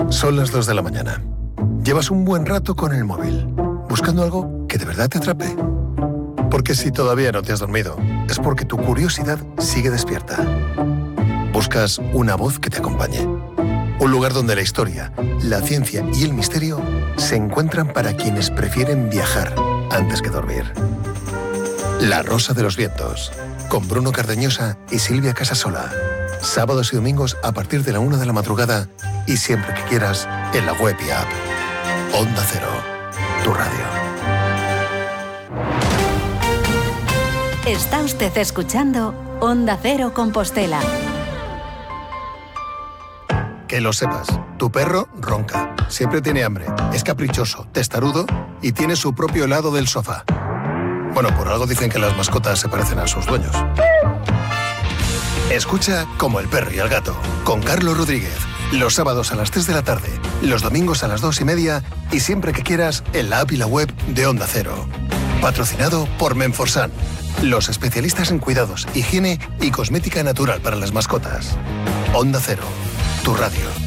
Son las 2 de la mañana. Llevas un buen rato con el móvil, buscando algo que de verdad te atrape. Porque si todavía no te has dormido, es porque tu curiosidad sigue despierta. Buscas una voz que te acompañe. Un lugar donde la historia, la ciencia y el misterio se encuentran para quienes prefieren viajar antes que dormir. La Rosa de los Vientos, con Bruno Cardeñosa y Silvia Casasola. Sábados y domingos a partir de la 1 de la madrugada y siempre que quieras en la web y app. Onda Cero, tu radio. Está usted escuchando Onda Cero Compostela. Que lo sepas, tu perro ronca, siempre tiene hambre, es caprichoso, testarudo y tiene su propio helado del sofá. Bueno, por algo dicen que las mascotas se parecen a sus dueños. Escucha Como el perro y el gato, con Carlos Rodríguez, los sábados a las 3 de la tarde, los domingos a las 2:30 y siempre que quieras en la app y la web de Onda Cero. Patrocinado por Menforsan, los especialistas en cuidados, higiene y cosmética natural para las mascotas. Onda Cero, tu radio.